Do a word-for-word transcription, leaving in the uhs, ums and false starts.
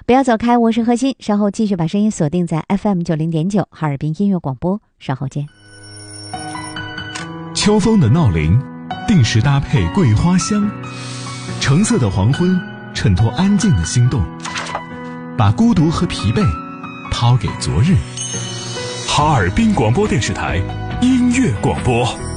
不要走开，我是何欣，稍后继续把声音锁定在 F M 九零点九哈尔滨音乐广播，稍后见。 秋风的闹铃，定时搭配桂花香，橙色的黄昏衬托安静的心动，把孤独和疲惫抛给昨日。哈尔滨广播电视台音乐广播。